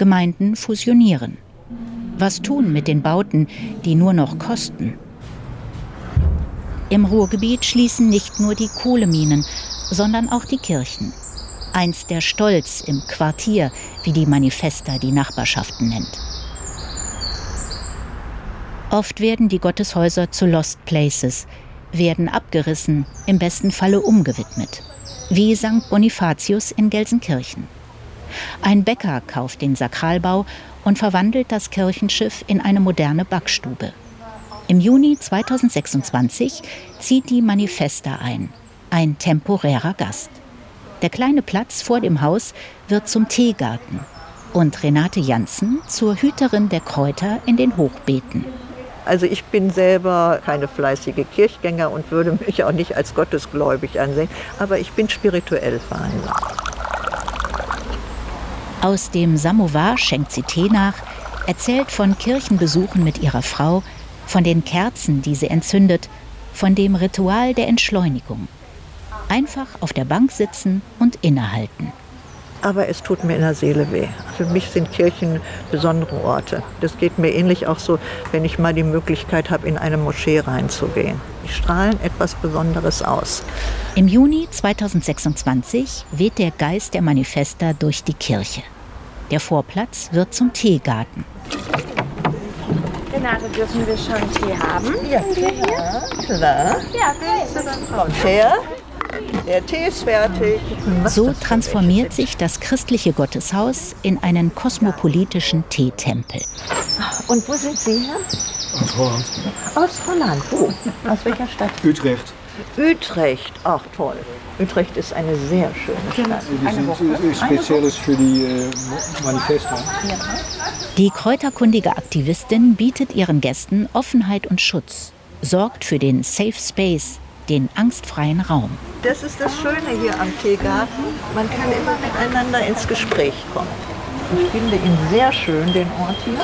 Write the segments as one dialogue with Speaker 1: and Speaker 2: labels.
Speaker 1: Gemeinden fusionieren. Was tun mit den Bauten, die nur noch kosten? Im Ruhrgebiet schließen nicht nur die Kohleminen, sondern auch die Kirchen. Einst der Stolz im Quartier, wie die Manifesta die Nachbarschaften nennt. Oft werden die Gotteshäuser zu Lost Places, werden abgerissen, im besten Falle umgewidmet. Wie St. Bonifatius in Gelsenkirchen. Ein Bäcker kauft den Sakralbau und verwandelt das Kirchenschiff in eine moderne Backstube. Im Juni 2026 zieht die Manifesta ein temporärer Gast. Der kleine Platz vor dem Haus wird zum Teegarten und Renate Janssen zur Hüterin der Kräuter in den Hochbeeten.
Speaker 2: Also ich bin selber keine fleißige Kirchgänger und würde mich auch nicht als gottesgläubig ansehen, aber ich bin spirituell veranlagt.
Speaker 1: Aus dem Samovar schenkt sie Tee nach, erzählt von Kirchenbesuchen mit ihrer Frau, von den Kerzen, die sie entzündet, von dem Ritual der Entschleunigung. Einfach auf der Bank sitzen und innehalten.
Speaker 2: Aber es tut mir in der Seele weh. Für mich sind Kirchen besondere Orte. Das geht mir ähnlich auch so, wenn ich mal die Möglichkeit habe, in eine Moschee reinzugehen. Die strahlen etwas Besonderes aus.
Speaker 1: Im Juni 2026 weht der Geist der Manifesta durch die Kirche. Der Vorplatz wird zum Teegarten.
Speaker 3: Renate, dürfen wir schon Tee haben?
Speaker 2: Ja, klar.
Speaker 3: Ja, okay.
Speaker 2: Und her. Der Tee ist fertig.
Speaker 1: So transformiert sich das christliche Gotteshaus in einen kosmopolitischen Teetempel.
Speaker 2: Und wo sind Sie her?
Speaker 4: Aus Holland.
Speaker 2: Aus Holland. Wo? Aus welcher Stadt?
Speaker 4: Utrecht.
Speaker 2: Utrecht. Ach toll. Utrecht ist eine sehr schöne Stadt.
Speaker 4: Wir sind Spezielles für die Manifesta.
Speaker 1: Die kräuterkundige Aktivistin bietet ihren Gästen Offenheit und Schutz, sorgt für den Safe Space, den angstfreien Raum.
Speaker 2: Das ist das Schöne hier am Teegarten. Man kann immer miteinander ins Gespräch kommen. Ich finde ihn sehr schön, den Ort hier.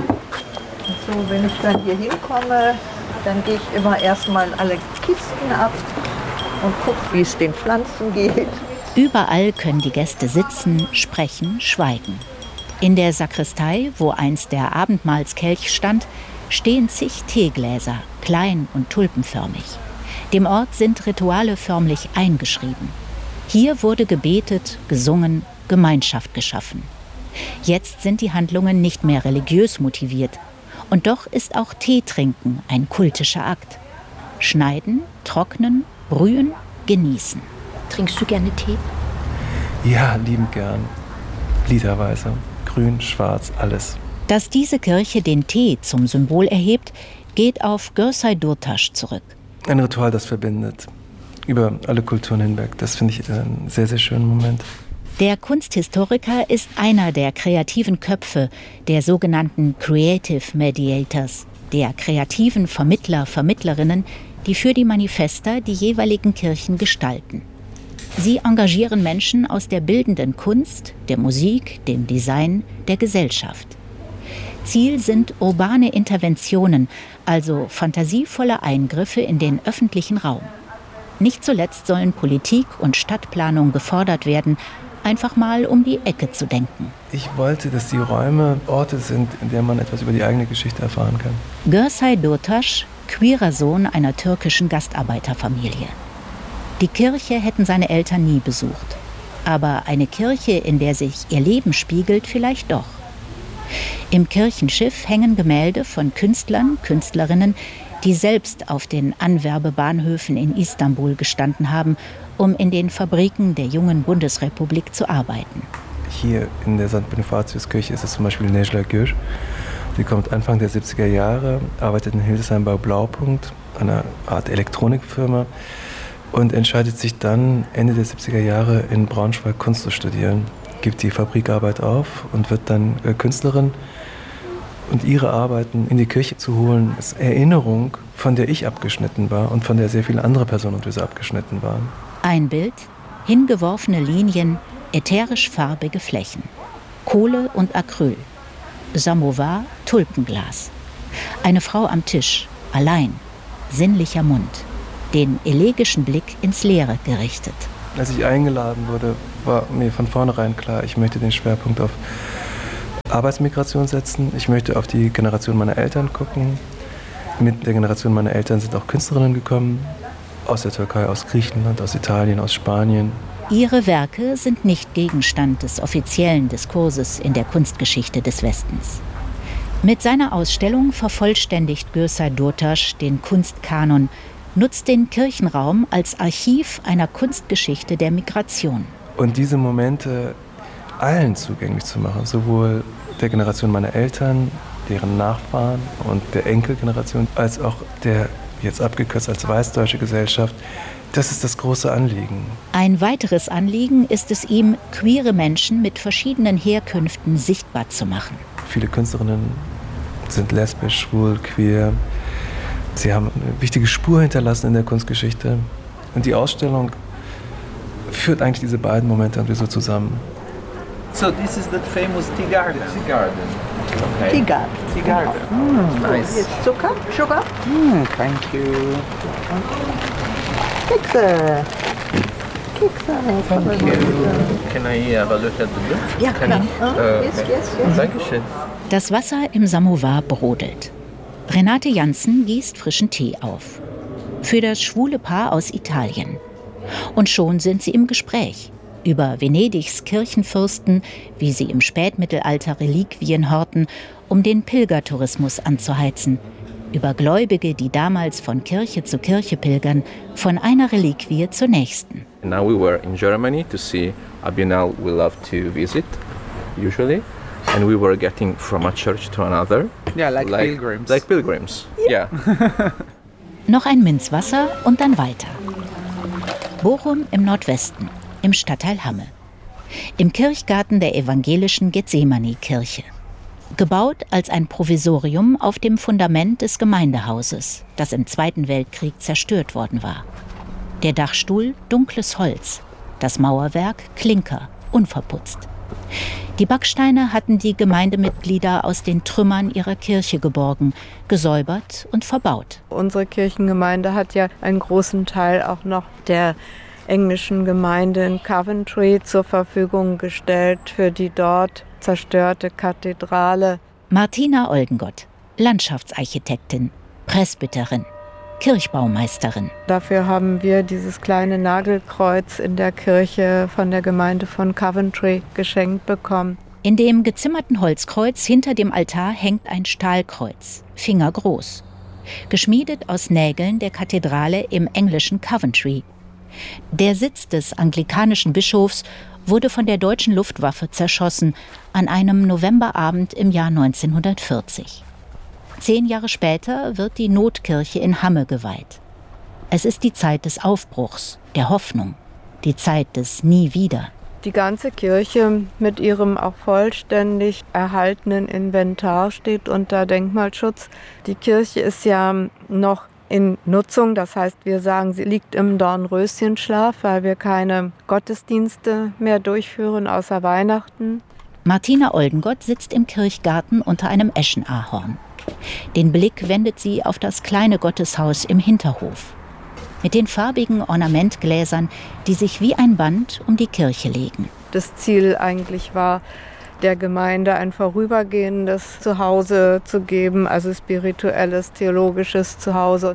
Speaker 2: Und so, wenn ich dann hier hinkomme, dann gehe ich immer erstmal alle Kisten ab und gucke, wie es den Pflanzen geht.
Speaker 1: Überall können die Gäste sitzen, sprechen, schweigen. In der Sakristei, wo einst der Abendmahlskelch stand, stehen zig Teegläser, klein und tulpenförmig. Dem Ort sind Rituale förmlich eingeschrieben. Hier wurde gebetet, gesungen, Gemeinschaft geschaffen. Jetzt sind die Handlungen nicht mehr religiös motiviert. Und doch ist auch Teetrinken ein kultischer Akt. Schneiden, trocknen, brühen, genießen. Trinkst du gerne Tee?
Speaker 5: Ja, liebend gern. Literweise. Grün, schwarz, alles.
Speaker 1: Dass diese Kirche den Tee zum Symbol erhebt, geht auf Gürsay Durtaş zurück.
Speaker 5: Ein Ritual, das verbindet. Über alle Kulturen hinweg. Das finde ich einen sehr, sehr schönen Moment.
Speaker 1: Der Kunsthistoriker ist einer der kreativen Köpfe, der sogenannten Creative Mediators, der kreativen Vermittler, Vermittlerinnen, die für die Manifesta die jeweiligen Kirchen gestalten. Sie engagieren Menschen aus der bildenden Kunst, der Musik, dem Design, der Gesellschaft. Ziel sind urbane Interventionen, also fantasievolle Eingriffe in den öffentlichen Raum. Nicht zuletzt sollen Politik und Stadtplanung gefordert werden, einfach mal um die Ecke zu denken.
Speaker 5: Ich wollte, dass die Räume Orte sind, in denen man etwas über die eigene Geschichte erfahren kann.
Speaker 1: Gürsay Durtaş, queerer Sohn einer türkischen Gastarbeiterfamilie. Die Kirche hätten seine Eltern nie besucht. Aber eine Kirche, in der sich ihr Leben spiegelt, vielleicht doch. Im Kirchenschiff hängen Gemälde von Künstlern, Künstlerinnen, die selbst auf den Anwerbebahnhöfen in Istanbul gestanden haben, um in den Fabriken der jungen Bundesrepublik zu arbeiten.
Speaker 5: Hier in der St. Bonifatius-Kirche ist es zum Beispiel Necla Gür. Sie kommt Anfang der 70er Jahre, arbeitet in Hildesheim bei Blaupunkt, einer Art Elektronikfirma, und entscheidet sich dann Ende der 70er Jahre in Braunschweig Kunst zu studieren, gibt die Fabrikarbeit auf und wird dann Künstlerin. Und ihre Arbeiten in die Kirche zu holen, ist Erinnerung, von der ich abgeschnitten war und von der sehr viele andere Personen und wir abgeschnitten waren.
Speaker 1: Ein Bild, hingeworfene Linien, ätherisch farbige Flächen. Kohle und Acryl. Samovar, Tulpenglas. Eine Frau am Tisch, allein, sinnlicher Mund. Den elegischen Blick ins Leere gerichtet.
Speaker 5: Als ich eingeladen wurde, war mir von vornherein klar, ich möchte den Schwerpunkt auf Arbeitsmigration setzen. Ich möchte auf die Generation meiner Eltern gucken. Mit der Generation meiner Eltern sind auch Künstlerinnen gekommen. Aus der Türkei, aus Griechenland, aus Italien, aus Spanien.
Speaker 1: Ihre Werke sind nicht Gegenstand des offiziellen Diskurses in der Kunstgeschichte des Westens. Mit seiner Ausstellung vervollständigt Gürsel Durtaş den Kunstkanon, nutzt den Kirchenraum als Archiv einer Kunstgeschichte der Migration.
Speaker 5: Und diese Momente allen zugänglich zu machen, sowohl der Generation meiner Eltern, deren Nachfahren und der Enkelgeneration, als auch der, jetzt abgekürzt als weißdeutsche Gesellschaft, das ist das große Anliegen.
Speaker 1: Ein weiteres Anliegen ist es ihm, queere Menschen mit verschiedenen Herkünften sichtbar zu machen.
Speaker 5: Viele Künstlerinnen sind lesbisch, schwul, queer. Sie haben eine wichtige Spur hinterlassen in der Kunstgeschichte. Und die Ausstellung führt eigentlich diese beiden Momente irgendwie so zusammen.
Speaker 6: So this is the famous tea garden. Tea garden. Okay.
Speaker 2: Tea garden.
Speaker 6: Tea garden. Nice.
Speaker 2: Jetzt Zucker, Sugar,
Speaker 6: Thank you.
Speaker 2: Kekse.
Speaker 6: Thank you. Can I have a look at the book?
Speaker 2: Ja,
Speaker 6: Can
Speaker 2: klar.
Speaker 6: I?
Speaker 2: Yes.
Speaker 6: Dankeschön.
Speaker 1: Das Wasser im Samovar brodelt. Renate Janssen gießt frischen Tee auf. Für das schwule Paar aus Italien. Und schon sind sie im Gespräch. Über Venedigs Kirchenfürsten, wie sie im Spätmittelalter Reliquien horten, um den Pilgertourismus anzuheizen. Über Gläubige, die damals von Kirche zu Kirche pilgern, von einer Reliquie zur nächsten.
Speaker 7: Now we were in Germany to see a biennale we love to visit, usually. And we were getting from a church to another.
Speaker 6: Yeah, like pilgrims.
Speaker 7: Like pilgrims, yeah.
Speaker 1: Noch ein Minzwasser und dann weiter. Bochum im Nordwesten, im Stadtteil Hamme. Im Kirchgarten der evangelischen Gethsemani-Kirche. Gebaut als ein Provisorium auf dem Fundament des Gemeindehauses, das im Zweiten Weltkrieg zerstört worden war. Der Dachstuhl dunkles Holz, das Mauerwerk Klinker, unverputzt. Die Backsteine hatten die Gemeindemitglieder aus den Trümmern ihrer Kirche geborgen, gesäubert und verbaut.
Speaker 8: Unsere Kirchengemeinde hat ja einen großen Teil auch noch der englischen Gemeinde in Coventry zur Verfügung gestellt für die dort zerstörte Kathedrale.
Speaker 1: Martina Oldengott, Landschaftsarchitektin, Presbyterin, Kirchbaumeisterin.
Speaker 8: Dafür haben wir dieses kleine Nagelkreuz in der Kirche von der Gemeinde von Coventry geschenkt bekommen.
Speaker 1: In dem gezimmerten Holzkreuz hinter dem Altar hängt ein Stahlkreuz, fingergroß, geschmiedet aus Nägeln der Kathedrale im englischen Coventry. Der Sitz des anglikanischen Bischofs wurde von der deutschen Luftwaffe zerschossen an einem Novemberabend im Jahr 1940. 10 Jahre später wird die Notkirche in Hamme geweiht. Es ist die Zeit des Aufbruchs, der Hoffnung, die Zeit des Nie wieder.
Speaker 8: Die ganze Kirche mit ihrem auch vollständig erhaltenen Inventar steht unter Denkmalschutz. Die Kirche ist ja noch in Nutzung, das heißt, wir sagen, sie liegt im Dornröschenschlaf, weil wir keine Gottesdienste mehr durchführen außer Weihnachten.
Speaker 1: Martina Oldengott sitzt im Kirchgarten unter einem Eschenahorn. Den Blick wendet sie auf das kleine Gotteshaus im Hinterhof. Mit den farbigen Ornamentgläsern, die sich wie ein Band um die Kirche legen.
Speaker 8: Das Ziel eigentlich war, der Gemeinde ein vorübergehendes Zuhause zu geben, also spirituelles, theologisches Zuhause.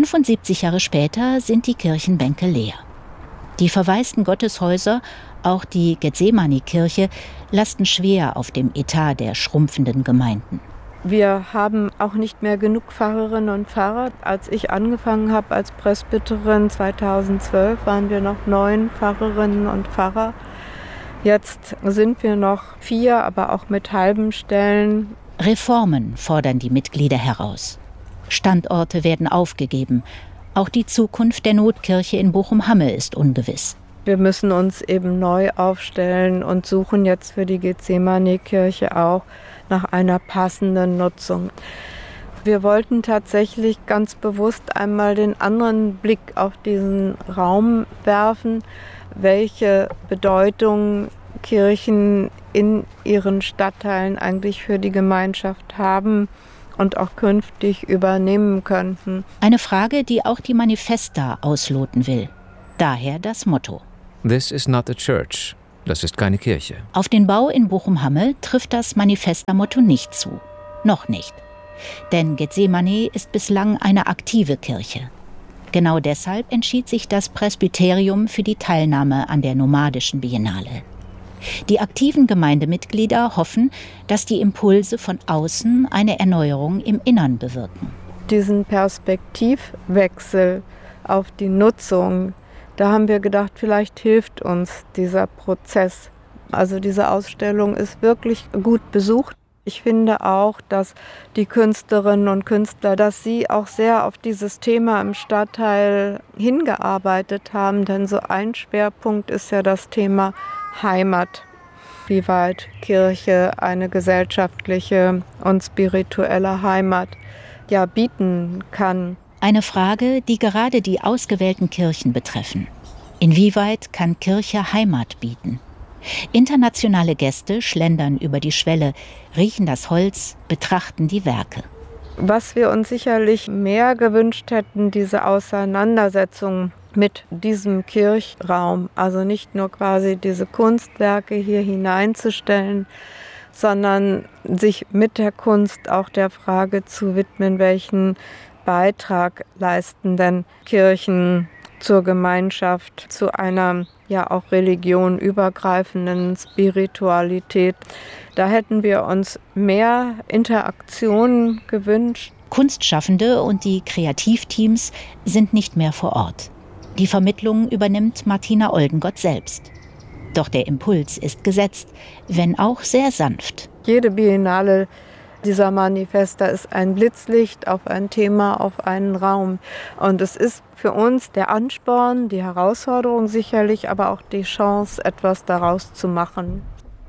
Speaker 1: 75 Jahre später sind die Kirchenbänke leer. Die verwaisten Gotteshäuser, auch die Gethsemani-Kirche, lasten schwer auf dem Etat der schrumpfenden Gemeinden.
Speaker 8: Wir haben auch nicht mehr genug Pfarrerinnen und Pfarrer. Als ich angefangen habe als Presbyterin 2012, waren wir noch 9 Pfarrerinnen und Pfarrer. Jetzt sind wir noch 4, aber auch mit halben Stellen.
Speaker 1: Reformen fordern die Mitglieder heraus. Standorte werden aufgegeben. Auch die Zukunft der Notkirche in Bochum-Hamme ist ungewiss.
Speaker 8: Wir müssen uns eben neu aufstellen und suchen jetzt für die Gethsemani-Kirche auch nach einer passenden Nutzung. Wir wollten tatsächlich ganz bewusst einmal den anderen Blick auf diesen Raum werfen, welche Bedeutung Kirchen in ihren Stadtteilen eigentlich für die Gemeinschaft haben und auch künftig übernehmen könnten.
Speaker 1: Eine Frage, die auch die Manifesta ausloten will. Daher das Motto.
Speaker 9: This is not a church. das ist keine Kirche.
Speaker 1: Auf den Bau in Bochum-Hammel trifft das Manifesta-Motto nicht zu. Noch nicht. Denn Gethsemane ist bislang eine aktive Kirche. Genau deshalb entschied sich das Presbyterium für die Teilnahme an der nomadischen Biennale. Die aktiven Gemeindemitglieder hoffen, dass die Impulse von außen eine Erneuerung im Innern bewirken.
Speaker 8: Diesen Perspektivwechsel auf die Nutzung, da haben wir gedacht, vielleicht hilft uns dieser Prozess. Also diese Ausstellung ist wirklich gut besucht. Ich finde auch, dass die Künstlerinnen und Künstler, dass sie auch sehr auf dieses Thema im Stadtteil hingearbeitet haben, denn so ein Schwerpunkt ist ja das Thema Heimat. Wie weit Kirche eine gesellschaftliche und spirituelle Heimat bieten kann.
Speaker 1: Eine Frage, die gerade die ausgewählten Kirchen betreffen. Inwieweit kann Kirche Heimat bieten? Internationale Gäste schlendern über die Schwelle, riechen das Holz, betrachten die Werke.
Speaker 8: Was wir uns sicherlich mehr gewünscht hätten, diese Auseinandersetzung mit diesem Kirchraum, also nicht nur quasi diese Kunstwerke hier hineinzustellen, sondern sich mit der Kunst auch der Frage zu widmen, welchen Beitrag leisten denn Kirchen zur Gemeinschaft, zu einer auch religionübergreifenden Spiritualität. Da hätten wir uns mehr Interaktion gewünscht.
Speaker 1: Kunstschaffende und die Kreativteams sind nicht mehr vor Ort. Die Vermittlung übernimmt Martina Oldengott selbst. Doch der Impuls ist gesetzt, wenn auch sehr sanft.
Speaker 8: Jede Biennale dieser Manifesta ist ein Blitzlicht auf ein Thema, auf einen Raum. Und es ist für uns der Ansporn, die Herausforderung sicherlich, aber auch die Chance, etwas daraus zu machen.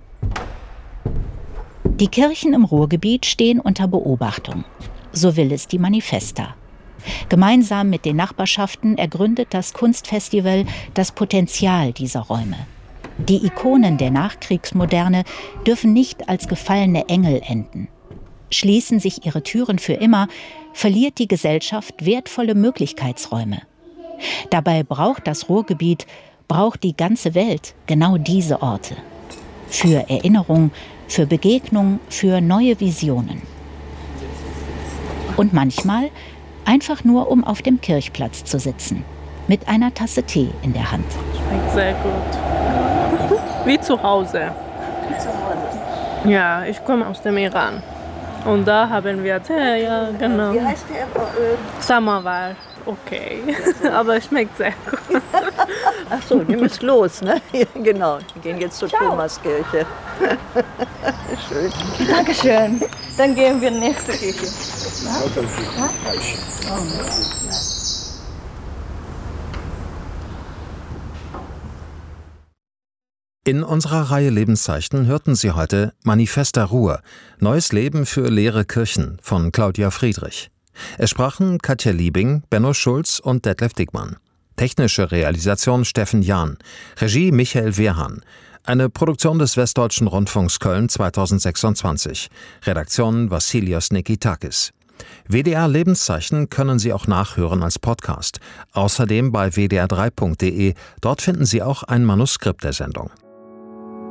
Speaker 1: Die Kirchen im Ruhrgebiet stehen unter Beobachtung. So will es die Manifesta. Gemeinsam mit den Nachbarschaften ergründet das Kunstfestival das Potenzial dieser Räume. Die Ikonen der Nachkriegsmoderne dürfen nicht als gefallene Engel enden. Schließen sich ihre Türen für immer, verliert die Gesellschaft wertvolle Möglichkeitsräume. Dabei braucht das Ruhrgebiet, braucht die ganze Welt genau diese Orte. Für Erinnerung, für Begegnung, für neue Visionen. Und manchmal einfach nur, um auf dem Kirchplatz zu sitzen, mit einer Tasse Tee in der Hand.
Speaker 10: Schmeckt sehr gut. Wie zu Hause. Ja, ich komme aus dem Iran. Und da haben wir Tee, ja, genau.
Speaker 2: Wie heißt der?
Speaker 10: Samovar. Okay, aber es schmeckt sehr gut.
Speaker 2: Ach so, wir müssen los, ne? Ja, genau, wir gehen jetzt zur Thomaskirche. Schön.
Speaker 10: Dankeschön. Dann gehen wir in die nächste Kirche.
Speaker 11: In unserer Reihe Lebenszeichen hörten Sie heute Manifesta Ruhr, Neues Leben für leere Kirchen von Claudia Friedrich. Es sprachen Katja Liebing, Benno Schulz und Detlef Dickmann. Technische Realisation Steffen Jahn, Regie Michael Wehrhahn. Eine Produktion des Westdeutschen Rundfunks Köln 2026. Redaktion Vassilios Nikitakis. WDR Lebenszeichen können Sie auch nachhören als Podcast. Außerdem bei wdr3.de. Dort finden Sie auch ein Manuskript der Sendung.